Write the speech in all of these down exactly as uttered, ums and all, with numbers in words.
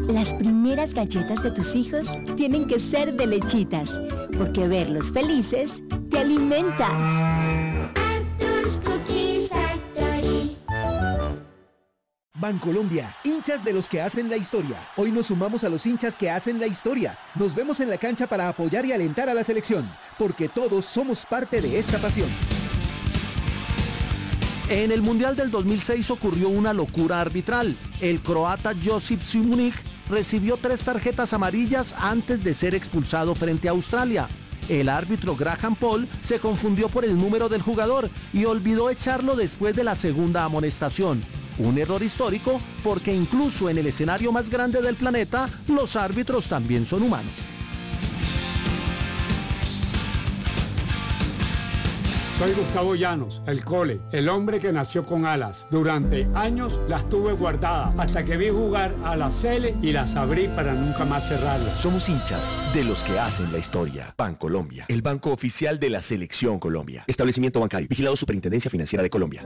Las primeras galletas de tus hijos tienen que ser de Lechitas, porque verlos felices te alimenta. Arthur's Cookies Factory. Bancolombia, hinchas de los que hacen la historia. Hoy nos sumamos a los hinchas que hacen la historia. Nos vemos en la cancha para apoyar y alentar a la selección, porque todos somos parte de esta pasión. En el Mundial del dos mil seis ocurrió una locura arbitral. El croata Josip Šimunić recibió tres tarjetas amarillas antes de ser expulsado frente a Australia. El árbitro Graham Paul se confundió por el número del jugador y olvidó echarlo después de la segunda amonestación. Un error histórico porque incluso en el escenario más grande del planeta, los árbitros también son humanos. Soy Gustavo Llanos, el Cole, el hombre que nació con alas. Durante años las tuve guardadas hasta que vi jugar a la Cele y las abrí para nunca más cerrarlas. Somos hinchas de los que hacen la historia. Bancolombia, el banco oficial de la Selección Colombia. Establecimiento bancario, vigilado Superintendencia Financiera de Colombia.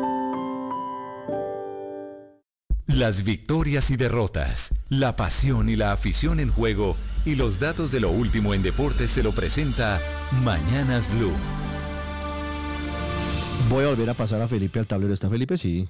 Las victorias y derrotas, la pasión y la afición en juego y los datos de lo último en deportes se lo presenta Mañanas Blue. Voy a volver a pasar a Felipe al tablero. ¿Está Felipe? Sí.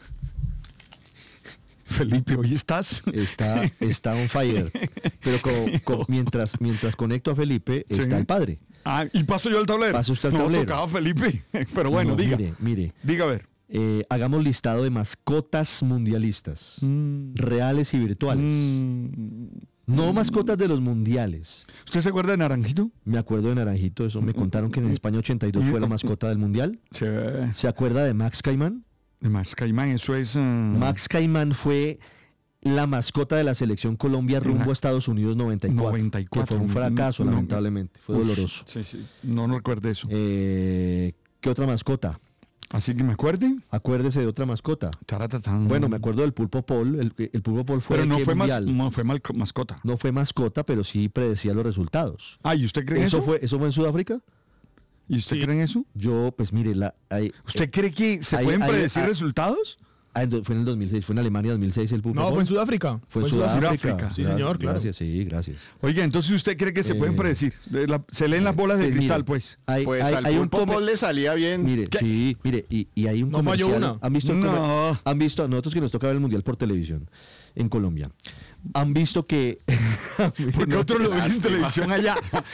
Felipe, ¿hoy estás? Está, está on fire. Pero co- co- mientras, mientras conecto a Felipe, Sí. está el padre. Ah, y paso yo al tablero. Pasa usted al no tablero. tocaba Felipe, pero bueno, No, diga. Mire, mire. Diga a ver. Eh, hagamos listado de mascotas mundialistas. Mm. Reales y virtuales. Mm. No mascotas de los mundiales. ¿Usted se acuerda de Naranjito? Me acuerdo de Naranjito, eso me contaron que en España ochenta y dos fue la mascota del mundial. Sí. ¿Se acuerda de Max Caimán? De Max Caimán, eso es... uh, Max Caimán fue la mascota de la selección Colombia rumbo a Estados Unidos noventa y cuatro. noventa y cuatro. Que fue un fracaso, No, no, lamentablemente. Fue Uf, doloroso. Sí, sí. No, no recuerdo eso. Eh, ¿Qué otra mascota? Así que me acuerde. Acuérdese de otra mascota. Taratatán. Bueno, me acuerdo del Pulpo Paul. El, el Pulpo Paul fue Pero no ¿qué fue, mas- mundial? no fue mal- mascota. No fue mascota, pero sí predecía los resultados. Ah, ¿y usted cree eso? ¿Eso fue, eso fue en Sudáfrica? ¿Y usted Sí. cree en eso? Yo, pues mire, la, hay- ¿Usted eh, cree que se hay- pueden hay- predecir hay- resultados? ah, en do- fue en el dos mil seis, fue en Alemania dos mil seis el Pulpo No, Paul. fue en Sudáfrica. Fue en Sudáfrica. Sudáfrica. Sudáfrica. Sí, Gra- señor, claro. Gracias, sí, gracias. Oiga, entonces ¿usted cree que se pueden Eh, predecir? De la- se leen las bolas de Pues, cristal, mire, pues. Hay, Pues hay- al hay un Pulpo come- Paul le salía bien. Mire, ¿Qué? sí, mire, y, y hay un No falló comercial. una. ¿Han visto, el comer- No. han visto, a nosotros que nos toca ver el mundial por televisión en Colombia, han visto que Porque otros lo ven en lástima. televisión allá.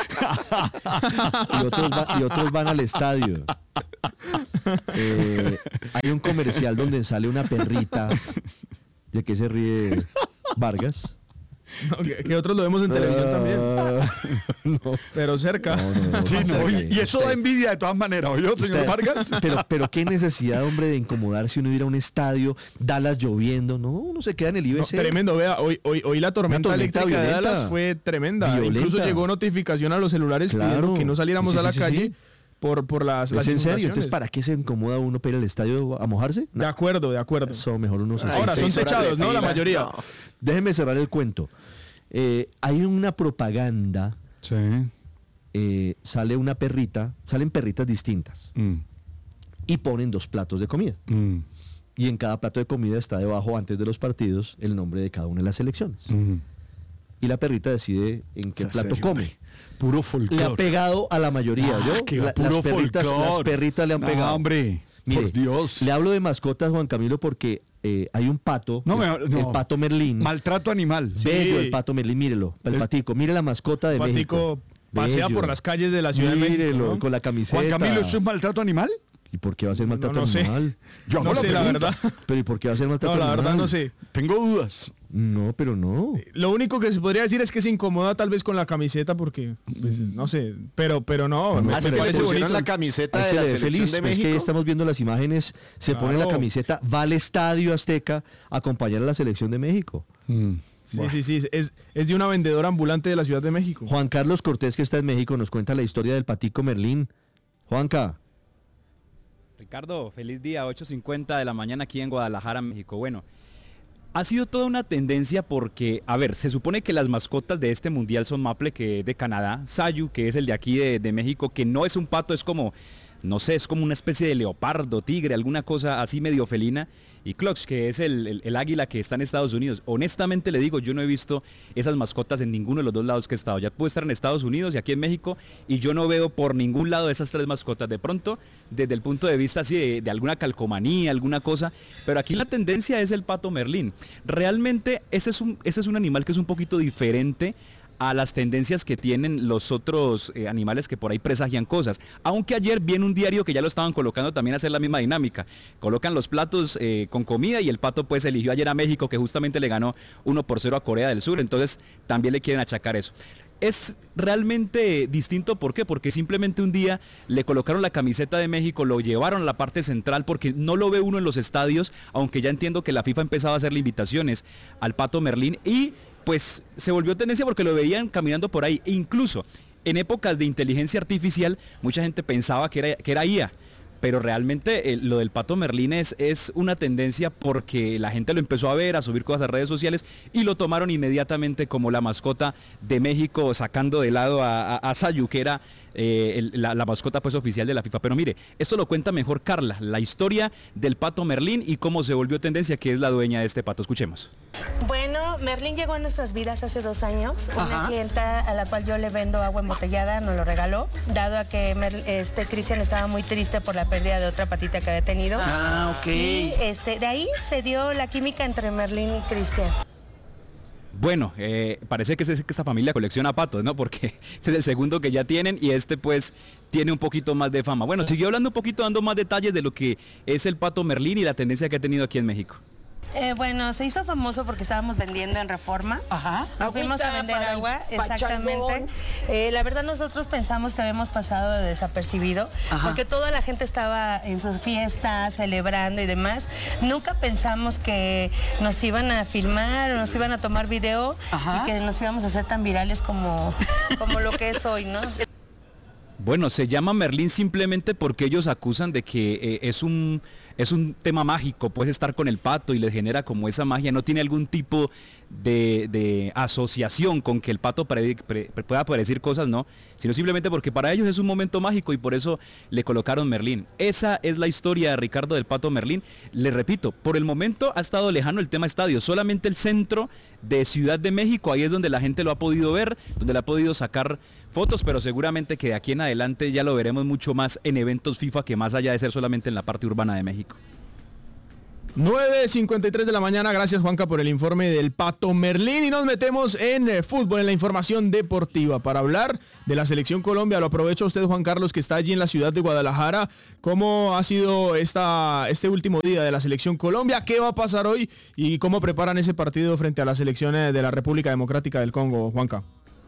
y otros, va- y otros van al estadio. Eh, hay un comercial donde sale una perrita. ¿De qué se ríe Vargas? No, que, que otros lo vemos en televisión también. Ah, no, Pero cerca. no, no, no, Sí, no, no, cerca, y, y eso da envidia de todas maneras, ¿oyó, señor Usted- Vargas? Pero, pero qué necesidad, hombre, de incomodarse uno ir a un estadio, Dallas lloviendo. No, uno se queda en el I B No, C. tremendo, vea, hoy, hoy, hoy la tormenta, tormenta eléctrica de violenta. Dallas fue tremenda. Violenta. Incluso llegó notificación a los celulares Claro. pidiendo que no saliéramos Sí, a sí, la sí, calle sí. por, por las, las ¿Es en serio? inundaciones. Entonces, ¿para qué se incomoda uno para ir al estadio a mojarse? De acuerdo, de acuerdo. Eso mejor uno se Ahora, son seis horas de techados, ¿no? La fila. mayoría. No. Déjeme cerrar el cuento. Eh, hay una propaganda, Sí. eh, sale una perrita, salen perritas distintas Mm, y ponen dos platos de comida. mm, Y en cada plato de comida está debajo, antes de los partidos, el nombre de cada una de las selecciones. mm. Y la perrita decide en qué En plato serio, come. hombre. Puro Le folclore. ha pegado a la mayoría, Ah, ¿yo? que La- puro las, perritas, folclore. las perritas le han No, pegado. hombre, Mire, por Dios. Le hablo de mascotas, Juan Camilo, porque eh, hay un pato, No, que- me- no. el pato Merlín. Maltrato animal. Bello Sí. el pato Merlín, mírelo. El El- patico, mire la mascota de Patico México. pasea Bello. por las calles de la Ciudad de Mírelo, México, ¿no? con la camiseta. Juan Camilo, ¿eso es maltrato animal? ¿Y por qué va a ser maltrato No, no sé. animal? Yo hago No sé, la pregunta. verdad. Pero ¿y por qué va a ser maltrato No, la animal? verdad no sé. Tengo dudas. No, pero no. Lo único que se podría decir es que se incomoda tal vez con la camiseta porque, pues, no sé, pero, pero no, me, Hasta me le parece pusieron bonito. la camiseta Ahí de se la le ve selección feliz, de es que ahí México. estamos viendo las imágenes, se pone la Claro. camiseta, va al Estadio Azteca a acompañar a la selección de México. Mm. Sí, sí, sí, es, es de una vendedora ambulante de la Ciudad de México. Juan Carlos Cortés, que está en México, nos cuenta la historia del patico Merlín. Juanca. Ricardo, feliz día, ocho cincuenta de la mañana aquí en Guadalajara, México. Bueno, ha sido toda una tendencia porque, a ver, se supone que las mascotas de este mundial son Maple, que es de Canadá, Sayu, que es el de aquí de, de México, que no es un pato, es como, no sé, es como una especie de leopardo, tigre, alguna cosa así medio felina. y Clutch, que es el, el, el águila que está en Estados Unidos. Honestamente le digo, yo no he visto esas mascotas en ninguno de los dos lados que he estado. Ya puedo estar en Estados Unidos y aquí en México y yo no veo por ningún lado esas tres mascotas. De pronto, desde el punto de vista así de, de alguna calcomanía, alguna cosa, pero aquí la tendencia es el pato merlín. Realmente ese es un, ese es un animal que es un poquito diferente a las tendencias que tienen los otros eh, animales que por ahí presagian cosas. Aunque ayer vi en un diario que ya lo estaban colocando también a hacer la misma dinámica. Colocan los platos eh, con comida y el pato pues eligió ayer a México, que justamente le ganó uno por cero a Corea del Sur, entonces también le quieren achacar eso. Es realmente distinto, ¿por qué? Porque simplemente un día le colocaron la camiseta de México, lo llevaron a la parte central porque no lo ve uno en los estadios, aunque ya entiendo que la FIFA empezaba a hacerle invitaciones al pato merlín y pues se volvió tendencia porque lo veían caminando por ahí. E incluso en épocas de inteligencia artificial mucha gente pensaba que era, que era I A, pero realmente eh, lo del pato merlín es, es una tendencia porque la gente lo empezó a ver, a subir cosas a redes sociales y lo tomaron inmediatamente como la mascota de México, sacando de lado a, a, a Sayu, que era eh, el, la, la mascota pues oficial de la FIFA. Pero mire, esto lo cuenta mejor Carla, la historia del pato merlín y cómo se volvió tendencia, que es la dueña de este pato. Escuchemos. Bueno, Merlín llegó a nuestras vidas hace dos años. Ajá. Una clienta a la cual yo le vendo agua embotellada nos lo regaló, dado a que Mer- este Cristian estaba muy triste por la pérdida de otra patita que había tenido. Ah, ok. Y este, de ahí se dio la química entre Merlín y Cristian. Bueno, eh, parece que, es, que esta familia colecciona patos, ¿no? Porque este es el segundo que ya tienen y este pues tiene un poquito más de fama. Bueno, siguió hablando un poquito, dando más detalles de lo que es el pato merlín y la tendencia que ha tenido aquí en México. Eh, bueno, se hizo famoso porque estábamos vendiendo en Reforma. Ajá. Nos fuimos a vender para el agua, pachangón. exactamente. Eh, la verdad nosotros pensamos que habíamos pasado de desapercibido, Ajá. porque toda la gente estaba en sus fiestas, celebrando y demás. Nunca pensamos que nos iban a filmar, o nos iban a tomar video. Ajá. Y que nos íbamos a hacer tan virales como, como lo que es hoy, ¿no? Bueno, se llama Merlín simplemente porque ellos acusan de que eh, es un es un tema mágico, puedes estar con el pato y les genera como esa magia, no tiene algún tipo de, de asociación con que el pato pre, pre, pueda predecir cosas, no, sino simplemente porque para ellos es un momento mágico y por eso le colocaron Merlín. Esa es la historia de Ricardo del pato Merlín. Le repito, por el momento ha estado lejano el tema estadio, solamente el centro de Ciudad de México, ahí es donde la gente lo ha podido ver, donde le ha podido sacar fotos, pero seguramente que de aquí en adelante ya lo veremos mucho más en eventos FIFA que más allá de ser solamente en la parte urbana de México. nueve cincuenta y tres de la mañana, gracias Juanca por el informe del pato Merlín y nos metemos en eh, fútbol, en la información deportiva para hablar de la selección Colombia. Lo aprovecho a usted, Juan Carlos, que está allí en la ciudad de Guadalajara. ¿Cómo ha sido esta, este último día de la selección Colombia? ¿Qué va a pasar hoy? ¿Y cómo preparan ese partido frente a las selecciones de la República Democrática del Congo, Juanca?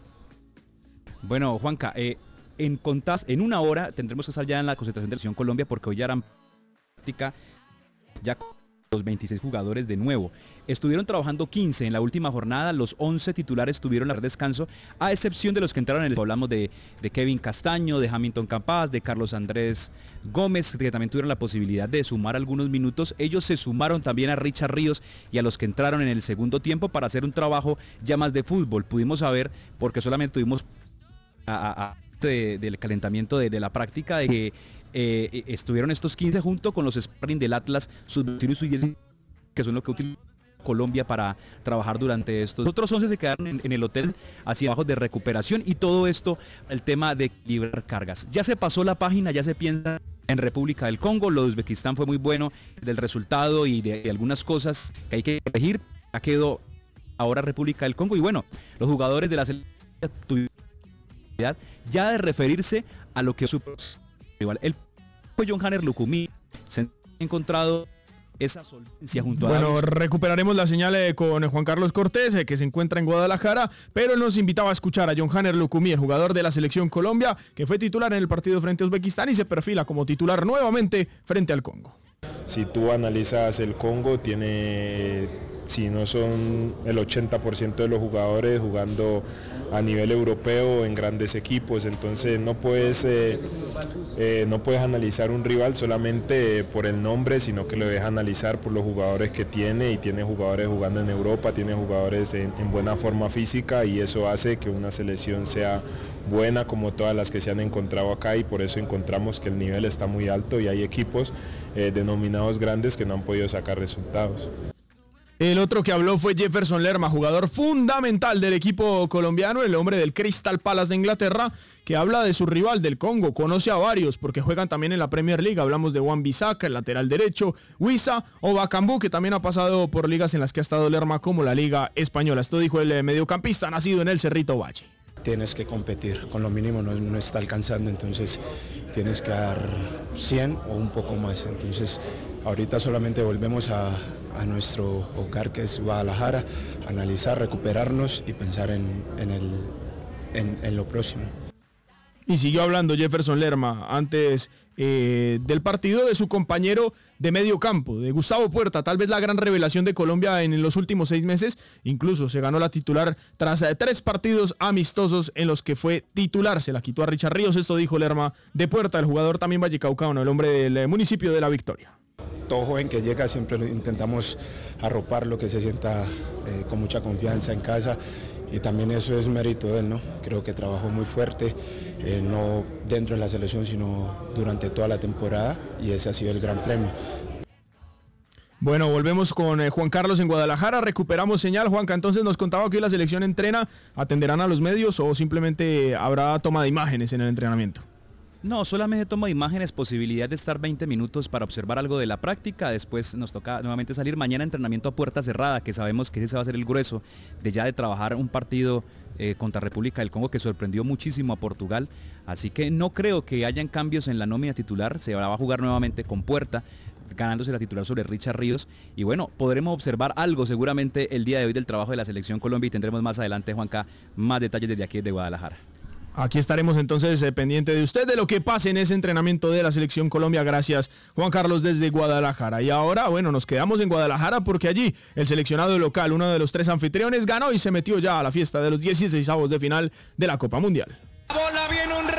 Bueno, Juanca, eh, en contas, en una hora tendremos que estar ya en la concentración de la selección Colombia porque hoy ya harán práctica ya los veintiséis jugadores de nuevo. Estuvieron trabajando quince en la última jornada, los once titulares tuvieron el descanso, a excepción de los que entraron en el... Hablamos de, de Kevin Castaño, de Hamilton Campas, de Carlos Andrés Gómez, que también tuvieron la posibilidad de sumar algunos minutos. Ellos se sumaron también a Richard Ríos y a los que entraron en el segundo tiempo para hacer un trabajo ya más de fútbol. Pudimos saber, porque solamente tuvimos a, a, a, de, del calentamiento de, de la práctica, de que Eh, estuvieron estos quince junto con los sparring del Atlas sub veintiuno y sub diez, que son lo que utiliza Colombia para trabajar durante estos. Los otros once se quedaron en, en el hotel hacia abajo de recuperación y todo esto el tema de equilibrar cargas. Ya se pasó la página, ya se piensa en República del Congo. Lo de Uzbekistán fue muy bueno del resultado y de, de algunas cosas que hay que corregir. Ya quedó ahora República del Congo y bueno, los jugadores de la selección tuvieron ya de referirse a lo que su igual el John Hanner Lucumí se ha encontrado esa solvencia junto a Bueno, Davis. recuperaremos la señal eh, con Juan Carlos Cortés, eh, que se encuentra en Guadalajara, pero nos invitaba a escuchar a John Hanner Lucumí, el jugador de la selección Colombia, que fue titular en el partido frente a Uzbekistán y se perfila como titular nuevamente frente al Congo. Si tú analizas el Congo, tiene, si no son el ochenta por ciento de los jugadores jugando a nivel europeo en grandes equipos, entonces no puedes eh, eh, no puedes analizar un rival solamente por el nombre, sino que lo debes analizar por los jugadores que tiene, y tiene jugadores jugando en Europa, tiene jugadores en, en buena forma física, y eso hace que una selección sea buena como todas las que se han encontrado acá, y por eso encontramos que el nivel está muy alto y hay equipos eh, denominados grandes que no han podido sacar resultados. El otro que habló fue Jefferson Lerma, jugador fundamental del equipo colombiano, el hombre del Crystal Palace de Inglaterra, que habla de su rival del Congo. Conoce a varios porque juegan también en la Premier League. Hablamos de Wan-Bissaka, el lateral derecho, Wissa o Bakambu, que también ha pasado por ligas en las que ha estado Lerma, como la Liga Española. Esto dijo el mediocampista nacido en el Cerrito Valle. Tienes que competir, con lo mínimo no, no está alcanzando, entonces tienes que dar cien o un poco más. Entonces ahorita solamente volvemos a, a nuestro hogar, que es Guadalajara, analizar, recuperarnos y pensar en, en, el, en, en lo próximo. Y siguió hablando Jefferson Lerma antes eh, del partido de su compañero de medio campo, de Gustavo Puerta, tal vez la gran revelación de Colombia en los últimos seis meses. Incluso se ganó la titular tras eh, tres partidos amistosos en los que fue titular. Se la quitó a Richard Ríos. Esto dijo Lerma de Puerta, el jugador también vallecaucano, el hombre del eh, municipio de La Victoria. Todo joven que llega siempre intentamos arropar lo que se sienta eh, con mucha confianza en casa, y también eso es mérito de él, ¿no? Creo que trabajó muy fuerte, eh, no dentro de la selección, sino durante toda la temporada, y ese ha sido el gran premio. Bueno, volvemos con eh, Juan Carlos en Guadalajara, recuperamos señal. Juanca, entonces nos contaba que hoy la selección entrena, ¿atenderán a los medios o simplemente habrá toma de imágenes en el entrenamiento? No, solamente toma de imágenes, posibilidad de estar veinte minutos para observar algo de la práctica. Después nos toca nuevamente salir mañana entrenamiento a puerta cerrada, que sabemos que ese va a ser el grueso de ya de trabajar un partido eh, contra República del Congo que sorprendió muchísimo a Portugal. Así que no creo que hayan cambios en la nómina titular. Se va a jugar nuevamente con Puerta, ganándose la titular sobre Richard Ríos, y bueno, podremos observar algo seguramente el día de hoy del trabajo de la selección Colombia, y tendremos más adelante, Juanca, más detalles desde aquí de Guadalajara. Aquí estaremos entonces eh, pendiente de usted, de lo que pase en ese entrenamiento de la Selección Colombia. Gracias, Juan Carlos, desde Guadalajara. Y ahora, bueno, nos quedamos en Guadalajara porque allí el seleccionado local, uno de los tres anfitriones, ganó y se metió ya a la fiesta de los dieciseisavos de final de la Copa Mundial. La bola viene un